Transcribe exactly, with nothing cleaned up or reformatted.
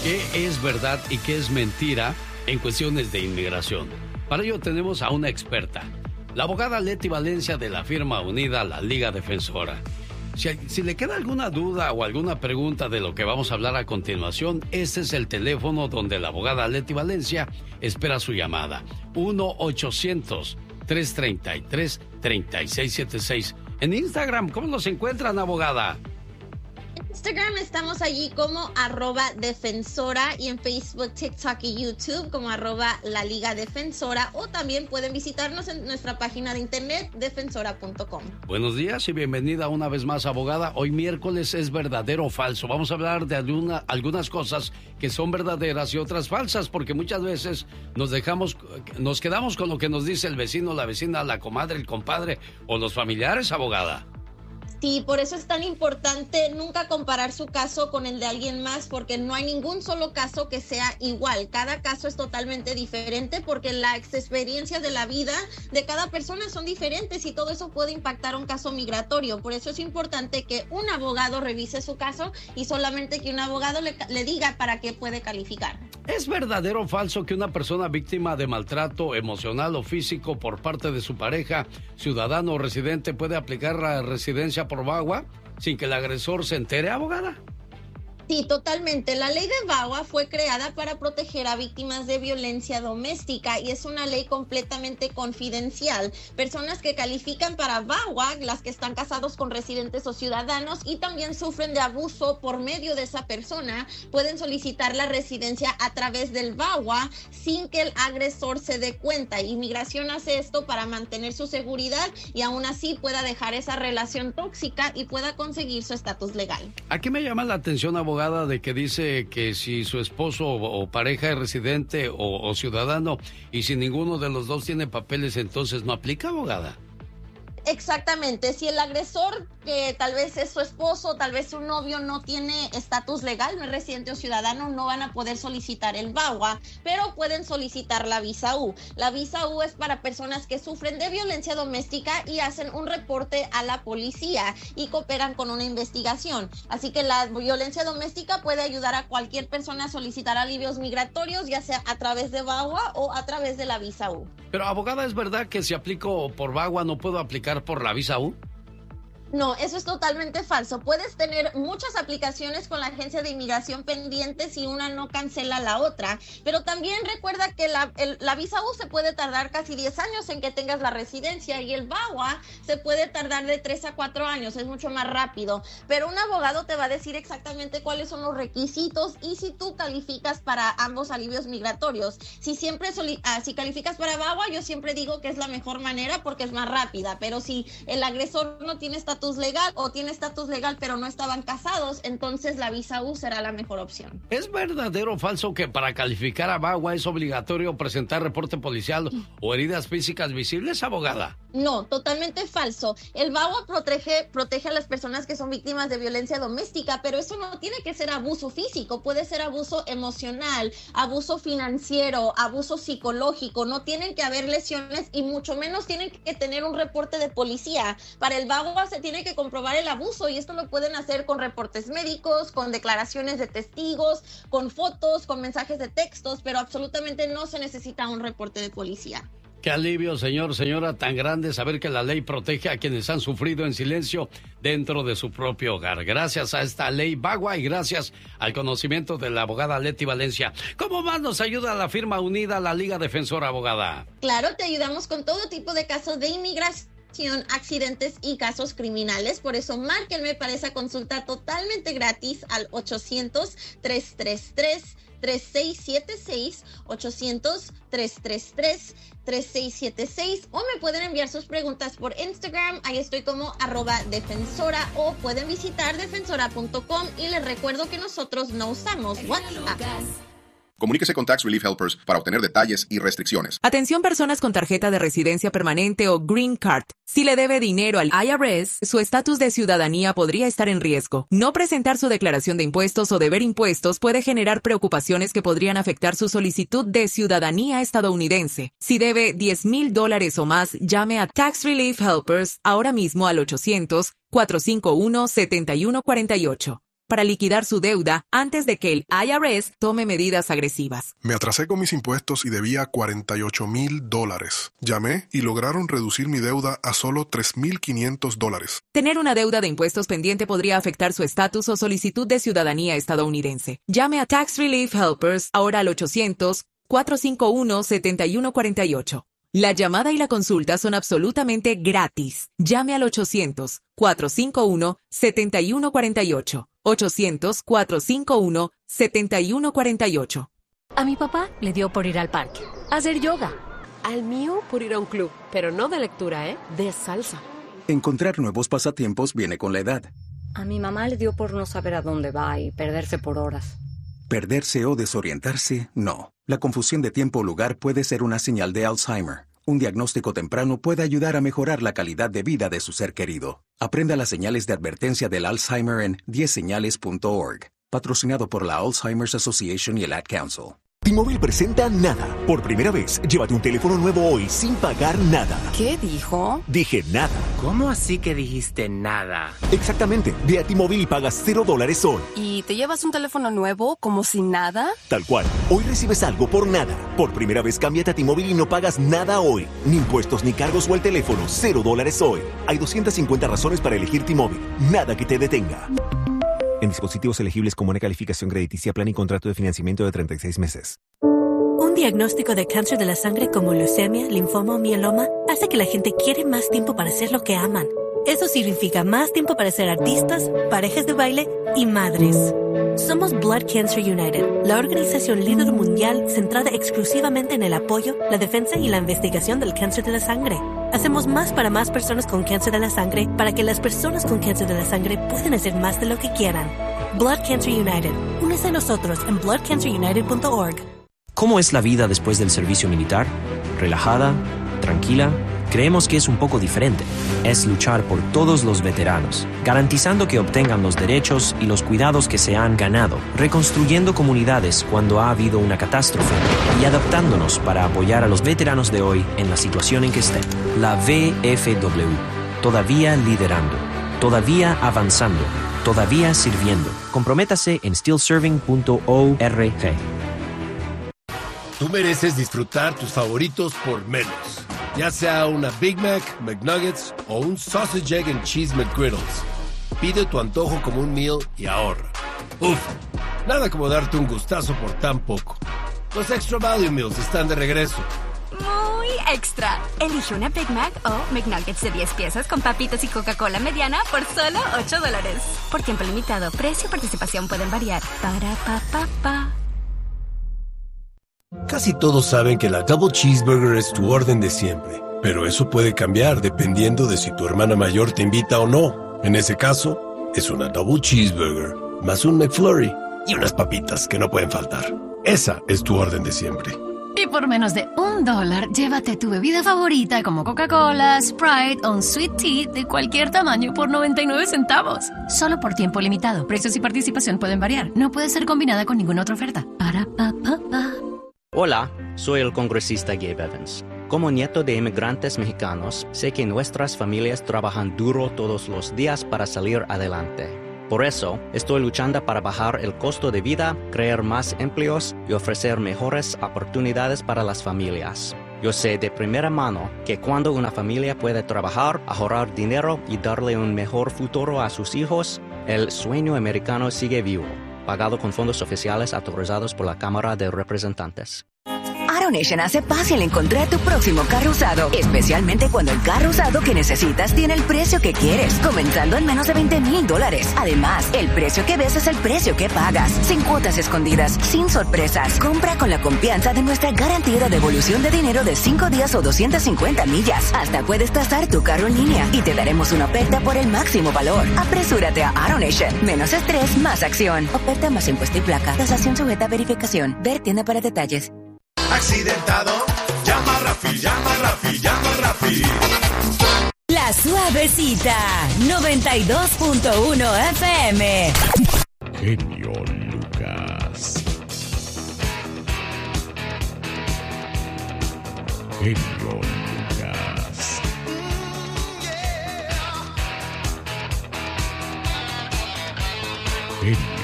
¿Qué es verdad y qué es mentira en cuestiones de inmigración? Para ello tenemos a una experta, la abogada Leti Valencia de la firma unida La Liga Defensora. Si, si le queda alguna duda o alguna pregunta de lo que vamos a hablar a continuación, este es el teléfono donde la abogada Leti Valencia espera su llamada. uno ochocientos, tres treinta y tres, treinta y seis setenta y seis. En Instagram, ¿cómo nos encuentran, abogada? En Instagram estamos allí como arroba defensora y en Facebook, TikTok y YouTube como arroba la Liga Defensora, o también pueden visitarnos en nuestra página de internet defensora punto com. Buenos días y bienvenida una vez más, abogada. Hoy miércoles es verdadero o falso. Vamos a hablar de alguna, algunas cosas que son verdaderas y otras falsas, porque muchas veces nos dejamos, nos quedamos con lo que nos dice el vecino, la vecina, la comadre, el compadre o los familiares, abogada. Sí, por eso es tan importante nunca comparar su caso con el de alguien más, porque no hay ningún solo caso que sea igual. Cada caso es totalmente diferente porque las experiencias de la vida de cada persona son diferentes y todo eso puede impactar un caso migratorio. Por eso es importante que un abogado revise su caso y solamente que un abogado le, le diga para qué puede calificar. ¿Es verdadero o falso que una persona víctima de maltrato emocional o físico por parte de su pareja, ciudadano o residente, puede aplicar la residencia por V A W A sin que el agresor se entere, abogada? Sí, totalmente. La ley de V A W A fue creada para proteger a víctimas de violencia doméstica y es una ley completamente confidencial. Personas que califican para V A W A, las que están casados con residentes o ciudadanos y también sufren de abuso por medio de esa persona, pueden solicitar la residencia a través del V A W A sin que el agresor se dé cuenta. Inmigración hace esto para mantener su seguridad y aún así pueda dejar esa relación tóxica y pueda conseguir su estatus legal. Aquí me llama la atención, abogada, de que dice que si su esposo o, o pareja es residente o, o ciudadano y si ninguno de los dos tiene papeles, entonces no aplica, abogada. Exactamente, si el agresor, que tal vez es su esposo, tal vez su novio, no tiene estatus legal, no es residente o ciudadano, no van a poder solicitar el V A W A, pero pueden solicitar la visa U. La visa U es para personas que sufren de violencia doméstica y hacen un reporte a la policía y cooperan con una investigación. Así que la violencia doméstica puede ayudar a cualquier persona a solicitar alivios migratorios, ya sea a través de V A W A o a través de la visa U. Pero, abogada, ¿es verdad que si aplico por V A W A no puedo aplicar por la visa U? No, eso es totalmente falso. Puedes tener muchas aplicaciones con la agencia de inmigración pendientes y una no cancela la otra, pero también recuerda que la, el, la visa U se puede tardar casi diez años en que tengas la residencia y el V A W A se puede tardar de tres a cuatro años, es mucho más rápido, pero un abogado te va a decir exactamente cuáles son los requisitos y si tú calificas para ambos alivios migratorios. Si siempre soli- ah, si calificas para V A W A, yo siempre digo que es la mejor manera porque es más rápida, pero si el agresor no tiene estatus legal o tiene estatus legal pero no estaban casados, entonces la visa U será la mejor opción. ¿Es verdadero o falso que para calificar a V A W A es obligatorio presentar reporte policial o heridas físicas visibles, abogada? No, totalmente falso. El V A W A protege, protege a las personas que son víctimas de violencia doméstica, pero eso no tiene que ser abuso físico, puede ser abuso emocional, abuso financiero, abuso psicológico. No tienen que haber lesiones y mucho menos tienen que tener un reporte de policía. Para el V A W A se tiene que comprobar el abuso y esto lo pueden hacer con reportes médicos, con declaraciones de testigos, con fotos, con mensajes de textos, pero absolutamente no se necesita un reporte de policía. Qué alivio, señor, señora, tan grande saber que la ley protege a quienes han sufrido en silencio dentro de su propio hogar. Gracias a esta ley V A W A y gracias al conocimiento de la abogada Leti Valencia. ¿Cómo más nos ayuda la firma unida, la Liga Defensora, abogada? Claro, te ayudamos con todo tipo de casos de inmigración, accidentes y casos criminales. Por eso márquenme para esa consulta totalmente gratis al ochocientos, tres tres tres, tres seis siete seis, ochocientos, tres tres tres, tres seis siete seis, o me pueden enviar sus preguntas por Instagram, ahí estoy como arroba defensora, o pueden visitar defensora punto com y les recuerdo que nosotros no usamos WhatsApp. Comuníquese con Tax Relief Helpers para obtener detalles y restricciones. Atención personas con tarjeta de residencia permanente o Green Card. Si le debe dinero al I R S, su estatus de ciudadanía podría estar en riesgo. No presentar su declaración de impuestos o deber impuestos puede generar preocupaciones que podrían afectar su solicitud de ciudadanía estadounidense. Si debe diez mil dólares o más, llame a Tax Relief Helpers ahora mismo al ochocientos, cuatrocientos cincuenta y uno, setenta y uno cuarenta y ocho. para liquidar su deuda antes de que el I R S tome medidas agresivas. Me atrasé con mis impuestos y debía cuarenta y ocho mil dólares. Llamé y lograron reducir mi deuda a solo tres mil quinientos dólares. Tener una deuda de impuestos pendiente podría afectar su estatus o solicitud de ciudadanía estadounidense. Llame a Tax Relief Helpers ahora al ochocientos, cuatrocientos cincuenta y uno, setenta y uno cuarenta y ocho. La llamada y la consulta son absolutamente gratis. Llame al ochocientos, cuatrocientos cincuenta y uno, setenta y uno cuarenta y ocho. ochocientos, cuatrocientos cincuenta y uno, setenta y uno cuarenta y ocho. A mi papá le dio por ir al parque, a hacer yoga. Al mío por ir a un club, pero no de lectura, ¿eh? De salsa. Encontrar nuevos pasatiempos viene con la edad. A mi mamá le dio por no saber a dónde va y perderse por horas. Perderse o desorientarse, no. La confusión de tiempo o lugar puede ser una señal de Alzheimer. Un diagnóstico temprano puede ayudar a mejorar la calidad de vida de su ser querido. Aprenda las señales de advertencia del Alzheimer en diez señales punto org. Patrocinado por la Alzheimer's Association y el Ad Council. T-Mobile presenta Nada. Por primera vez, llévate un teléfono nuevo hoy sin pagar nada. ¿Qué dijo? Dije nada. ¿Cómo así que dijiste nada? Exactamente. Ve a T-Mobile y pagas cero dólares hoy. ¿Y te llevas un teléfono nuevo como sin nada? Tal cual. Hoy recibes algo por nada. Por primera vez, cámbiate a T-Mobile y no pagas nada hoy. Ni impuestos, ni cargos o el teléfono. Cero dólares hoy. Hay doscientas cincuenta razones para elegir T-Mobile. Nada que te detenga. En dispositivos elegibles con buena calificación crediticia, plan y contrato de financiamiento de treinta y seis meses. Un diagnóstico de cáncer de la sangre como leucemia, linfoma o mieloma hace que la gente quiere más tiempo para hacer lo que aman. Eso significa más tiempo para ser artistas, parejas de baile y madres. Somos Blood Cancer United, la organización líder mundial centrada exclusivamente en el apoyo, la defensa y la investigación del cáncer de la sangre. Hacemos más para más personas con cáncer de la sangre para que las personas con cáncer de la sangre puedan hacer más de lo que quieran. Blood Cancer United. Únese a nosotros en blood cancer united punto org. ¿Cómo es la vida después del servicio militar? ¿Relajada? ¿Tranquila? Creemos que es un poco diferente. Es luchar por todos los veteranos, garantizando que obtengan los derechos y los cuidados que se han ganado, reconstruyendo comunidades cuando ha habido una catástrofe y adaptándonos para apoyar a los veteranos de hoy en la situación en que estén. La V F W, todavía liderando, todavía avanzando, todavía sirviendo. Comprométase en still serving punto org. Tú mereces disfrutar tus favoritos por menos. Ya sea una Big Mac, McNuggets o un Sausage, Egg and Cheese McGriddles. Pide tu antojo como un meal y ahorra. Uf, nada como darte un gustazo por tan poco. Los Extra Value Meals están de regreso. Muy extra. Elige una Big Mac o McNuggets de diez piezas con papitas y Coca-Cola mediana por solo ocho dólares. Por tiempo limitado, precio y participación pueden variar. Para pa pa pa. Casi todos saben que la Double Cheeseburger es tu orden de siempre, pero eso puede cambiar dependiendo de si tu hermana mayor te invita o no. En ese caso, es una Double Cheeseburger, más un McFlurry y unas papitas que no pueden faltar. Esa es tu orden de siempre. Y por menos de un dólar, llévate tu bebida favorita como Coca-Cola, Sprite o un Sweet Tea de cualquier tamaño por noventa y nueve centavos. Solo por tiempo limitado. Precios y participación pueden variar. No puede ser combinada con ninguna otra oferta. Para pa pa pa. Hola, soy el congresista Gabe Evans. Como nieto de inmigrantes mexicanos, sé que nuestras familias trabajan duro todos los días para salir adelante. Por eso, estoy luchando para bajar el costo de vida, crear más empleos y ofrecer mejores oportunidades para las familias. Yo sé de primera mano que cuando una familia puede trabajar, ahorrar dinero y darle un mejor futuro a sus hijos, el sueño americano sigue vivo. Pagado con fondos oficiales autorizados por la Cámara de Representantes. AutoNation hace fácil encontrar tu próximo carro usado, especialmente cuando el carro usado que necesitas tiene el precio que quieres, comenzando en menos de veinte mil dólares. Además, el precio que ves es el precio que pagas, sin cuotas escondidas, sin sorpresas. Compra con la confianza de nuestra garantía de devolución de dinero de cinco días o doscientas cincuenta millas. Hasta puedes tasar tu carro en línea y te daremos una oferta por el máximo valor. Apresúrate a AutoNation. Menos estrés, más acción. Oferta más impuesto y placa. Tasación sujeta a verificación. Ver tienda para detalles. Accidentado, llama a Rafi, llama a Rafi, llama a Rafi. La Suavecita, noventa y dos punto uno F M. Genio Lucas. Genio Lucas. genio